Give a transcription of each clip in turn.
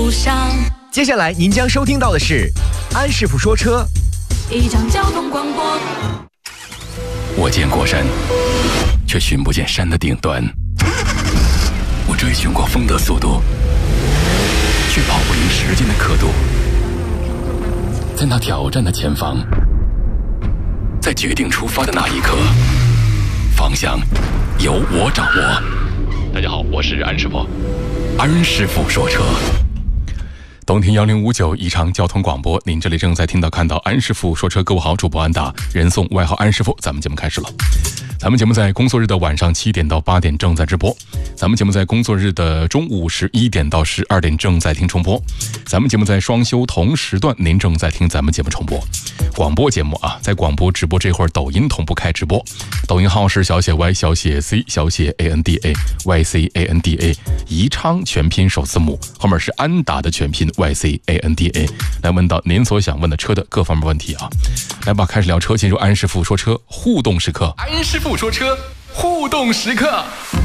路上。 接下来您将收听到的是安师傅说车， 一张交通广播。 我见过山，却寻不见山的顶端。我追寻过风的速度，却跑不赢时间的刻度。在那挑战的前方，在决定出发的那一刻，方向由我掌握。大家好，我是安师傅，安师傅说车。东听1059宜昌交通广播，您这里正在听到看到安师傅说车。各位好，主播安达，人送外号安师傅。咱们节目开始了。咱们节目在工作日的晚上7点到8点正在直播，咱们节目在工作日的中午11点到12点正在听重播，咱们节目在双休同时段您正在听咱们节目重播。广播节目啊，在广播直播这会儿抖音同步开直播，抖音号是小写 Y 小写 C 小写 ANDA YCANDA 宜昌全拼首字母，后面是安达的全拼YCANDA， 来问到您所想问的车的各方面问题啊。来吧，开始聊车，进入安师傅说车互动时刻。安师傅说车互动时刻。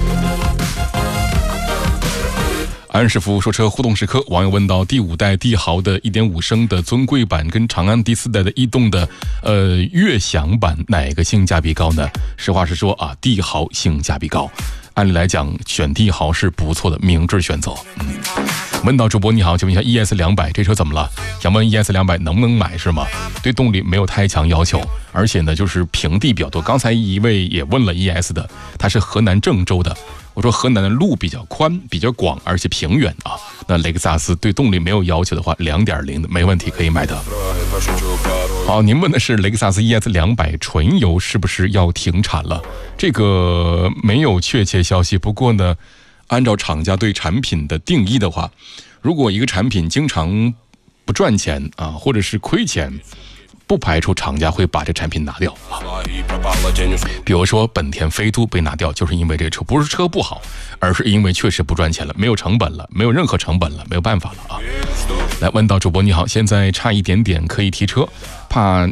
安师傅说车互动时刻，网友问到第5代帝豪的 1.5 升的尊贵版跟长安第4代的逸动的悦享版哪个性价比高呢？实话实说啊，帝豪性价比高，按理来讲选帝豪是不错的明智选择。问到主播你好，请问一下 ES200 这车怎么了？想问 ES200 能不能买是吗？对动力没有太强要求，而且呢就是平地比较多。刚才一位也问了 ES 的，他是河南郑州的，我说河南的路比较宽比较广，而且平原啊，那雷克萨斯对动力没有要求的话 2.0 的没问题，可以买的。好，您问的是雷克萨斯 ES200 纯油是不是要停产了？这个没有确切消息，不过呢按照厂家对产品的定义的话，如果一个产品经常不赚钱啊，或者是亏钱，不排除厂家会把这产品拿掉啊。比如说本田飞度被拿掉，就是因为这个车不是车不好，而是因为确实不赚钱了，没有成本了，没有任何成本了，没有办法了啊。来问到主播你好，现在差一点点可以提车，怕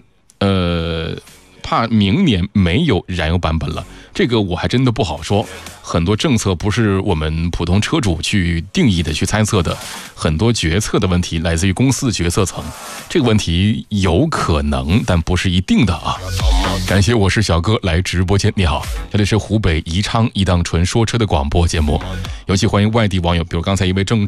明年没有燃油版本了，这个我还真的不好说。很多政策不是我们普通车主去定义的、去猜测的，很多决策的问题来自于公司决策层，这个问题有可能，但不是一定的啊。感谢我是小哥来直播间，你好，这里是湖北宜昌一档纯说车的广播节目，尤其欢迎外地网友，比如刚才一位郑